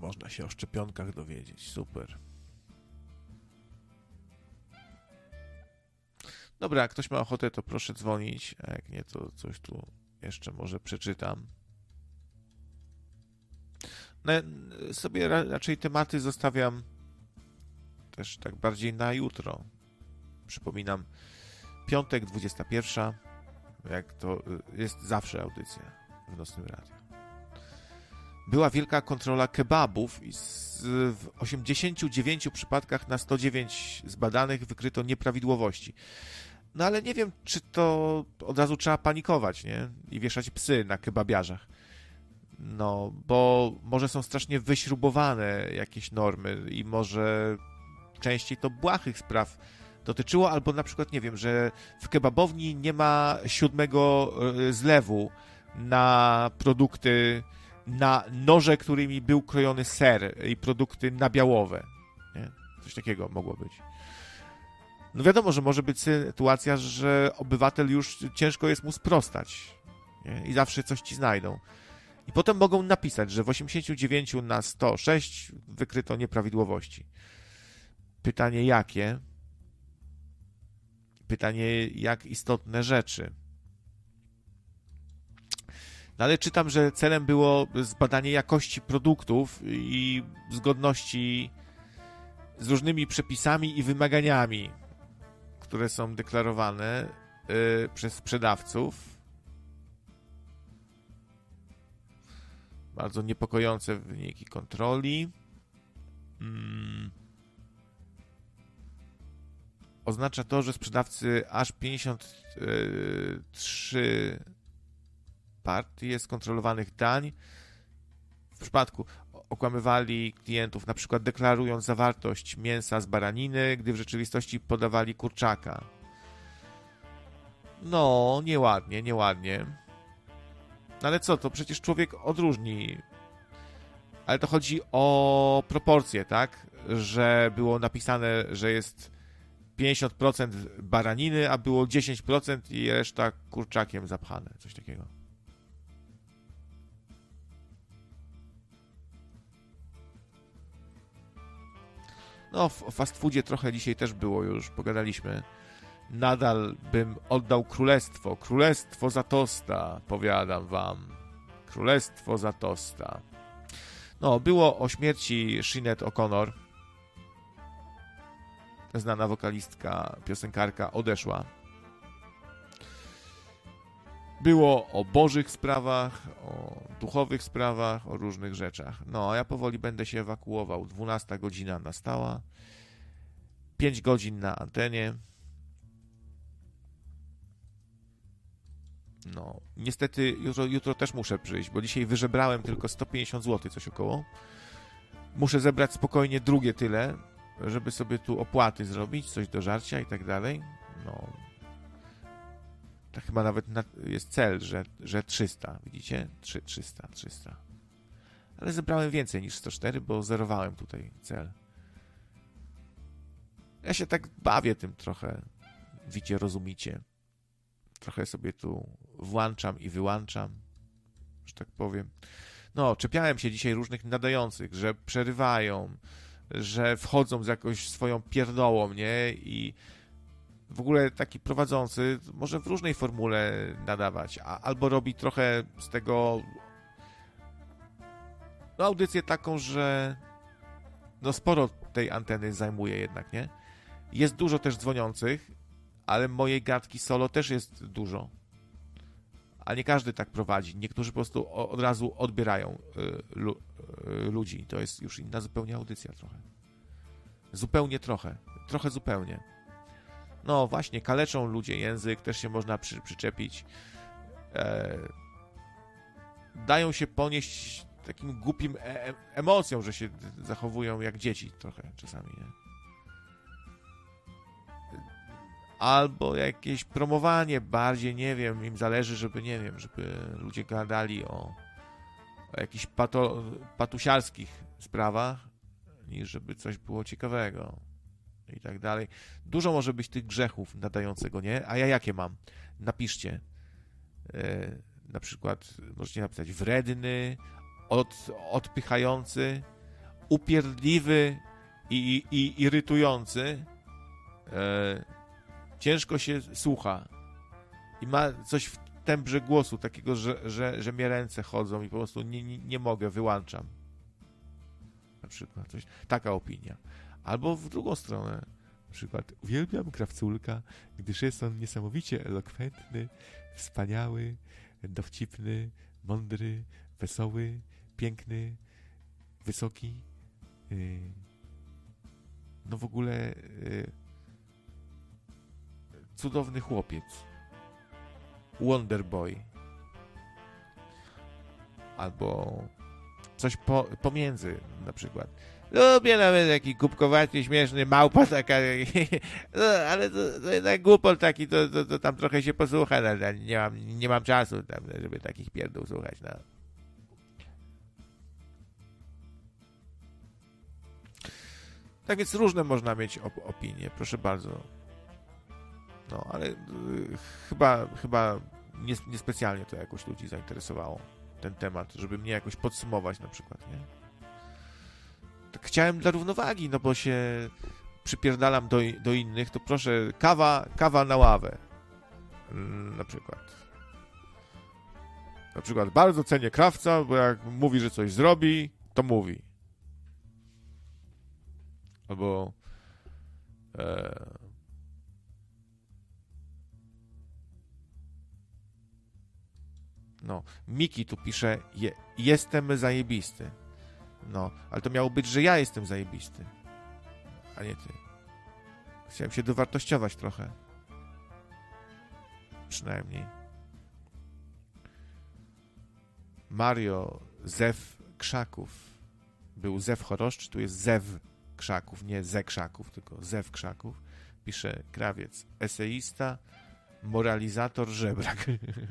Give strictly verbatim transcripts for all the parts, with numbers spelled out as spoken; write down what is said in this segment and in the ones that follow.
można się o szczepionkach dowiedzieć. Super. Dobra, jak ktoś ma ochotę, to proszę dzwonić, a jak nie, to coś tu jeszcze może przeczytam. No, sobie raczej tematy zostawiam też tak bardziej na jutro. Przypominam, piątek, dwudziesta pierwsza, jak to jest zawsze audycja w Nocnym Radiu. Była wielka kontrola kebabów i z, w osiemdziesięciu dziewięciu przypadkach na sto dziewięć zbadanych wykryto nieprawidłowości. No ale nie wiem, czy to od razu trzeba panikować, nie? I wieszać psy na kebabiarzach. No, bo może są strasznie wyśrubowane jakieś normy i może częściej to błahych spraw dotyczyło, albo na przykład, nie wiem, że w kebabowni nie ma siódmego zlewu na produkty, na noże, którymi był krojony ser i produkty nabiałowe. Nie? Coś takiego mogło być. No wiadomo, że może być sytuacja, że obywatel już ciężko jest mu sprostać, nie? I zawsze coś ci znajdą. I potem mogą napisać, że w osiemdziesięciu dziewięciu na sto sześć wykryto nieprawidłowości. Pytanie jakie? Pytanie, jak istotne rzeczy. No ale czytam, że celem było zbadanie jakości produktów i zgodności z różnymi przepisami i wymaganiami, które są deklarowane yy, przez sprzedawców. Bardzo niepokojące wyniki kontroli. Hmm. Oznacza to, że sprzedawcy aż pięćdziesiąt trzy partii skontrolowanych dań w przypadku okłamywali klientów, na przykład deklarując zawartość mięsa z baraniny, gdy w rzeczywistości podawali kurczaka. No, nieładnie, nieładnie. No ale co, to przecież człowiek odróżni. Ale to chodzi o proporcje, tak? Że było napisane, że jest pięćdziesiąt procent baraniny, a było dziesięć procent i reszta kurczakiem zapchane. Coś takiego. No, w fast foodzie trochę dzisiaj też było już, pogadaliśmy. Nadal bym oddał królestwo. Królestwo za tosta, powiadam wam. Królestwo za tosta. No, było o śmierci Sinead O'Connor. Znana wokalistka, piosenkarka odeszła. Było o bożych sprawach, o duchowych sprawach, o różnych rzeczach. No, a ja powoli będę się ewakuował. dwunasta godzina nastała. pięć godzin na antenie. No, niestety jutro, jutro też muszę przyjść, bo dzisiaj wyżebrałem tylko sto pięćdziesiąt złotych, coś około. Muszę zebrać spokojnie drugie tyle, żeby sobie tu opłaty zrobić, coś do żarcia i tak dalej. No, tak chyba nawet na, jest cel, że, że trzysta, widzicie? trzy, trzysta, trzysta. Ale zebrałem więcej niż sto cztery, bo zerowałem tutaj cel. Ja się tak bawię tym trochę, widzicie, rozumicie. Trochę sobie tu włączam i wyłączam, że tak powiem. No, czepiałem się dzisiaj różnych nadających, że przerywają, że wchodzą z jakąś swoją pierdołą, nie? I w ogóle taki prowadzący może w różnej formule nadawać, a, albo robi trochę z tego no, audycję taką, że no sporo tej anteny zajmuje jednak, nie? Jest dużo też dzwoniących, ale mojej gadki solo też jest dużo. A nie każdy tak prowadzi. Niektórzy po prostu od razu odbierają y, lu, y, ludzi. To jest już inna zupełnie audycja trochę. Zupełnie trochę. Trochę zupełnie. No właśnie, kaleczą ludzie język, też się można przy, przyczepić. E, dają się ponieść takim głupim e- emocjom, że się zachowują jak dzieci trochę czasami, nie? Albo jakieś promowanie bardziej, nie wiem, im zależy, żeby, nie wiem, żeby ludzie gadali o, o jakichś pato, patusiarskich sprawach, niż żeby coś było ciekawego i tak dalej. Dużo może być tych grzechów nadającego, nie? A ja jakie mam? Napiszcie. Yy, na przykład możecie napisać wredny, od, odpychający, upierdliwy i, i irytujący, e, ciężko się słucha i ma coś w tembrze głosu takiego, że, że, że mnie ręce chodzą i po prostu nie, nie, nie mogę, wyłączam. Na przykład coś, taka opinia. Albo w drugą stronę, na przykład uwielbiam Krawculka, gdyż jest on niesamowicie elokwentny, wspaniały, dowcipny, mądry, wesoły, piękny, wysoki. Yy, no w ogóle yy, cudowny chłopiec. Wonder Boy. Albo coś po, pomiędzy na przykład. Lubię nawet taki kubkowaty, śmieszny, małpa taka, no, ale to, to jednak głupol taki, to, to, to tam trochę się posłucha, no, nie, mam, nie mam czasu tam, żeby takich pierdół słuchać. No. Tak więc różne można mieć op- opinie, proszę bardzo. No, ale y, chyba, chyba nie, niespecjalnie to jakoś ludzi zainteresowało, ten temat, żeby mnie jakoś podsumować na przykład, nie? Tak chciałem dla równowagi, no bo się przypierdalam do, do innych, to proszę, kawa, kawa na ławę. Na przykład. Na przykład bardzo cenię Krawca, bo jak mówi, że coś zrobi, to mówi. Albo e, no, Miki tu pisze, je, jestem zajebisty. No, ale to miało być, że ja jestem zajebisty, a nie ty. Chciałem się dowartościować trochę. Przynajmniej. Mario Zew Krzaków. Był Zew Choroszcz, tu jest Zew Krzaków, nie Ze Krzaków, tylko Zew Krzaków. Pisze Krawiec. Eseista, moralizator, żebrak.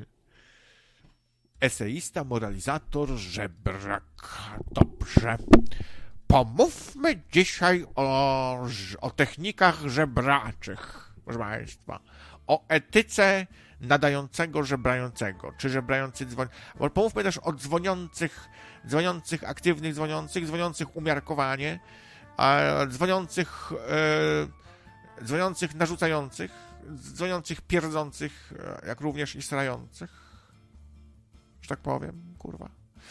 Eseista, moralizator, żebrak. Dobrze. Pomówmy dzisiaj o, o technikach żebraczych, proszę Państwa. O etyce nadającego żebrającego. Czy żebrający dzwoni... Bo pomówmy też o dzwoniących, dzwoniących, aktywnych dzwoniących, dzwoniących umiarkowanie, a dzwoniących, e, dzwoniących narzucających, dzwoniących pierdzących, jak również i strających. Że tak powiem, kurwa.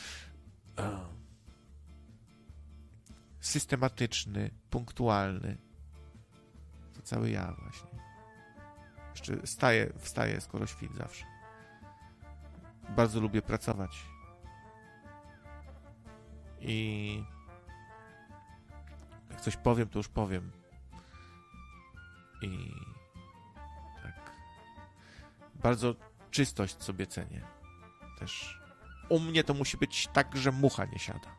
Systematyczny, punktualny. To cały ja właśnie. Jeszcze staję, wstaję skoro świt zawsze. Bardzo lubię pracować. I jak coś powiem, to już powiem. I tak. Bardzo czystość sobie cenię. Też u mnie to musi być tak, że mucha nie siada.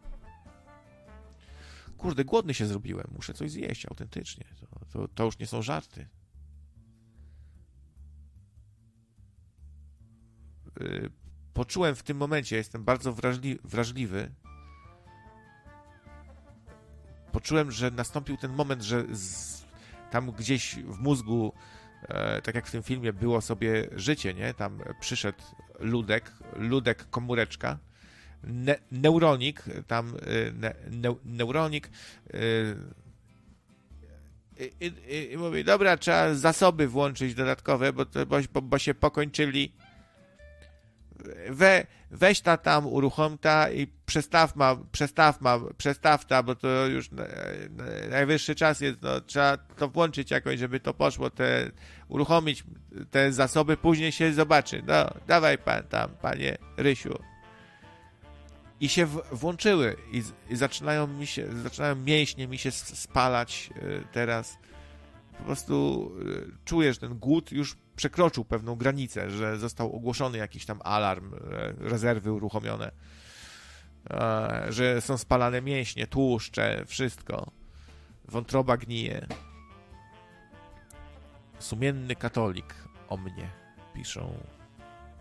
Kurde, głodny się zrobiłem. Muszę coś zjeść autentycznie. To, to, to już nie są żarty. Yy, poczułem w tym momencie, jestem bardzo wrażli, wrażliwy. Poczułem, że nastąpił ten moment, że z, tam gdzieś w mózgu, e, tak jak w tym filmie, było sobie życie, nie? Tam przyszedł ludek, ludek komóreczka, ne, neuronik, tam ne, ne, neuronik i, i, i mówi, dobra, trzeba zasoby włączyć dodatkowe, bo, to, bo, bo się pokończyli. We, weź ta tam, uruchom ta i przestaw ma, przestaw ma, przestaw ta, bo to już na, na, najwyższy czas jest, no, trzeba to włączyć jakoś, żeby to poszło, te, uruchomić te zasoby, później się zobaczy. No, dawaj pan tam, panie Rysiu. I się w, włączyły i, i zaczynają mi się, zaczynają mięśnie mi się spalać y, teraz. Po prostu y, czuję, że ten głód już przekroczył pewną granicę, że został ogłoszony jakiś tam alarm, rezerwy uruchomione, że są spalane mięśnie, tłuszcze, wszystko. Wątroba gnije. Sumienny katolik o mnie, piszą